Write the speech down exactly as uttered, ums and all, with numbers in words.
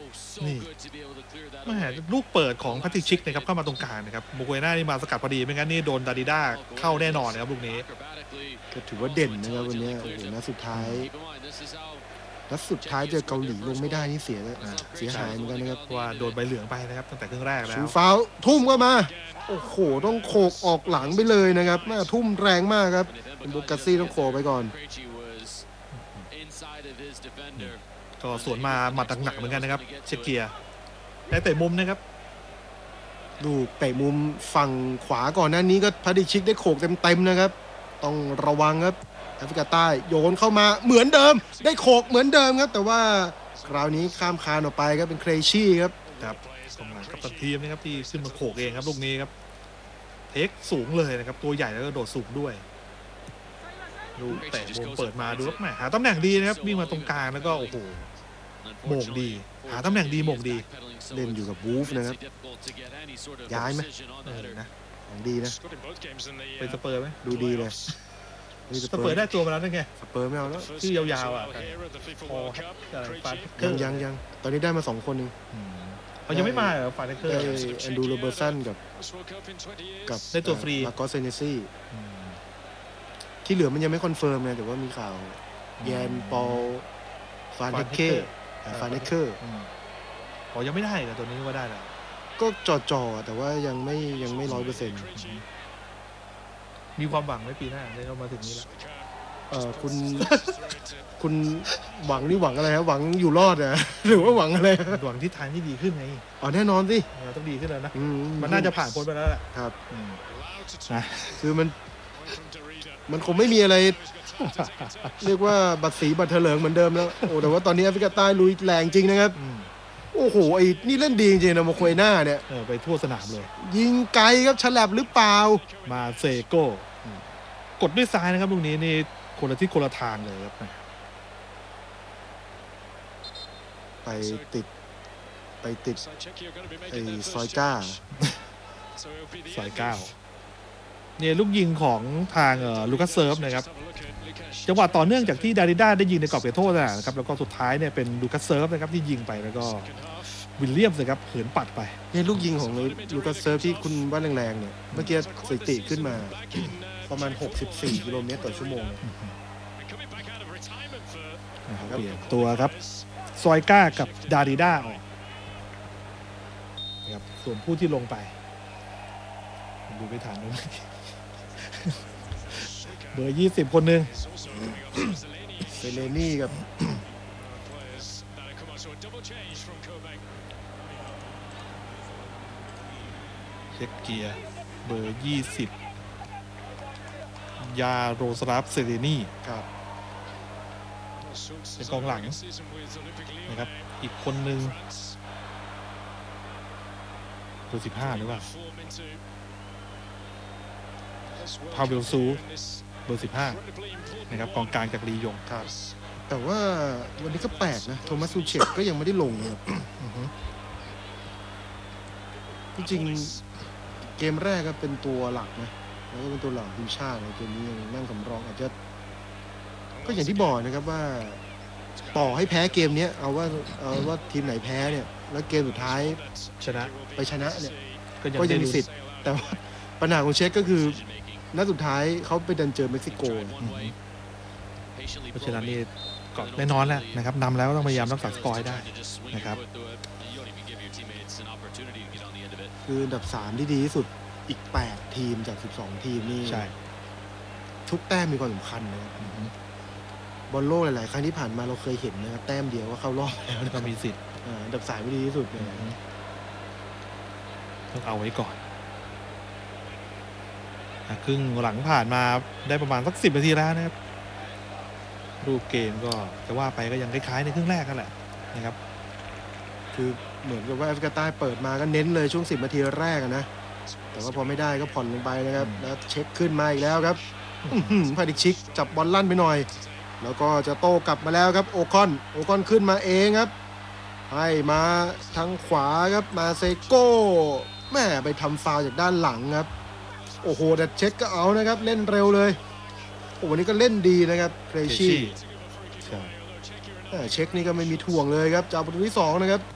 นี่แม่ลูกเปิดของพัติชิกนะครับเข้ามาตรงกลางนะครับโมเกน่านี่มาสกัดพอดีไม่งั้นนี่โดนดาดิด้าเข้าแน่นอนนะครับลูกนี้ก็ถือว่าเด่นนะครับวันนี้โอ้โหนัดสุดท้ายนัดสุดท้ายเจอเกาหลีลงไม่ได้นี่เสียเสียหายเหมือนกันนะครับว่าโดนใบเหลืองไปนะครับตั้งแต่ครึ่งแรกแล้วชูฟาวทุ่มเข้ามาโอ้โหต้องโขกออกหลังไปเลยนะครับแม่ทุ่มแรงมากครับเป็นบุกาซี่ต้องโขกไปก่อนก็สวนมาหมัดหนักๆเหมือนกันนะครับเชคเกียได้แต่มุมนะครับดูเตะมุมฝั่งขวาก่อนหน้านี้ก็พาดิชิกได้โขกเต็มๆนะครับต้องระวังครับแอฟริกาใต้โยนเข้ามาเหมือนเดิมได้โขกเหมือนเดิมครับแต่ว่าคราวนี้ข้ามคานออกไปครับเป็นเครชี่ครับครับกองหลังกับตันทีมนะครับที่ขึ้นมาโขกเองครับลูกนี้ครับเทคสูงเลยนะครับตัวใหญ่แล้วก็โดดสูงด้วยลูกเตะวงเปิดมาดูครับแหมหาตำแหน่งดีนะครับวิ่งมาตรงกลางแล้วก็โอ้โหโหม่งดีหาตำแหน่งดีโหม่งดีเล่นอยู่กับวูฟนะครับย้ายไหมนะของดีนะเป็นสเปอร์ไหมดูดีเลยสเปอร์ได้ตัวมาแล้วนั่นไงสเปอร์ไม่เอาแล้วชื่อยาวๆอ่ะพอยังยังยังตอนนี้ได้มาสองคนนึงเขายังไม่มาเหรอฟาเนเกอร์แอนดูโรเบอร์สันกับกับได้ตัวฟรีลาโกเซเนซี่ที่เหลือมันยังไม่คอนเฟิร์มเลยแต่ว่ามีข่าวแยนปอลฟาเนเกอร์ฟาเนเกอร์อ๋อยังไม่ได้เหรอตัวนี้ว่าได้แล้วก็จ่อๆแต่ว่ายังไม่ยังไม่ร้อยเปอร์เซ็นต์มีความหวังไหมปีหน้าได้เรามาถึงนี้แล้วเออคุณคุณหวังนี่หวังอะไรครับหวังอยู่รอดอะหรือว่าหวังอะไรหวังที่ทางที่ดีขึ้นไงอ๋อแน่นอนสิเราต้องดีขึ้นแล้วนะมันน่าจะผ่านพ้นไปแล้วแหละครับนะคือมันมันคงไม่มีอะไรเรียกว่าบัตรสีบัตรเถลิงเหมือนเดิมแล้วโอ้แต่ว่าตอนนี้แอฟริกาใต้ลุยแรงจริงนะครับโอ้โหไอ้นี่เล่นดีจริงนะโมโคเอน่าเนี่ยไปทั่วสนามเลยยิงไกลครับฉลับหรือเปล่ามาเซโก้กดด้วยซ้ายนะครับลูกนี้นี่คนละที่คนละทางเลยครับไปติดไปติดไอ้ซอยก้าซอยเก้าเนี่ยลูกยิงของทางลูคัสเซิร์ฟนะครับจังหวะต่อเนื่องจากที่ดาริด้าได้ยิงในกรอบเขตโทษนะครับแล้วก็สุดท้ายเนี่ยเป็นลูคัสเซิร์ฟนะครับที่ยิงไปแล้วก็วิลเลียมส์นะครับเหินปัดไปเนี่ยลูกยิงของลูคัสเซิร์ฟที่คุณว่าแรงๆเนี่ยเมื่อกี้สถิติขึ้นมาประมาณหกสิบสี่กิโลเมตรต่อชั่วโมงนะครับเปลี่ยนตัวครับซอยก้ากับดาริด้าออกนะครับส่วนผู้ที่ลงไปดูไม่ทันเลยเบอร์ยี่สิบคนหนึ่งเซเลนี่กับเช็คเกียร์เบอร์ยี่สิบยาโรสลาฟเซเลนี่ครับเป็นกองหลังนะครับอีกคนหนึ่งเบอร์สิบห้าหรือเปล่าพาเวลซูเบอร์สิบห้านะครับกองกลางจากลียงครับแต่ว่าวันนี้ก็แปลกนะโทมัสซูเชตก็ยังไม่ได้ลงเนี่ยจริงๆเกมแรกก็เป็นตัวหลักนะแล้วก็เป็นตัวหลักทีมชาติในเกมนี้ยังนั่งสำรองอาจจะก็อย่างที่บอกนะครับว่าต่อให้แพ้เกมนี้เอาว่าเอาว่าทีมไหนแพ้เนี่ยแล้วเกมสุดท้ายชนะไปชนะเนี่ยก็ยังมีสิทธิ์แต่ว่าปัญหาของเช็คก็คือนัดสุดท้ายเขาไปดันเจอเม็กซิโกเพราะฉะนั้นนี่ก็แน่นอนแหละนะครับนำแล้วต้องพยายามรักษาสกอร์ได้นะครับคืออันดับสามที่ดีที่สุดอีกแปดทีมจากสิบสองทีมนี่ใช่ทุกแต้มมีความสำคัญนะครับบอลโลกหลายๆครั้งที่ผ่านมาเราเคยเห็นนะครับแต้มเดียวก็เข้ารอบแล้วก็มีสิทธิ์อันดับสามที่ดีที่สุดเลยต้องเอาไว้ก่อนครึ่งหลังผ่านมาได้ประมาณสักสิบนาทีแล้วนะครับรูปเกมก็จะว่าไปก็ยังคล้ายๆในครึ่งแรกกันแหละนะครับคือเหมือนกับว่าแอฟริกาใต้เปิดมาก็เน้นเลยช่วงสิบนาทีแรกนะแต่ว่าพอไม่ได้ก็ผ่อนลงไปนะครับแล้วเช็คขึ้นมาอีกแล้วครับพาดิชิกจับบอลลั่นไปหน่อยแล้วก็จะโต้กลับมาแล้วครับโอคอนโอคอนขึ้นมาเองครับให้มาทางขวาครับมาเซโก้แม่ไปทำฟาวล์จากด้านหลังครับโอ้โหแต่เช็คก็เอานะครับเล่นเร็วเลยโอ้วันนี้ก็เล่นดีนะครับเครชี่เช็คนี่ก็ไม่มีถ่วงเลยครับจากประตูที่สองนะครับ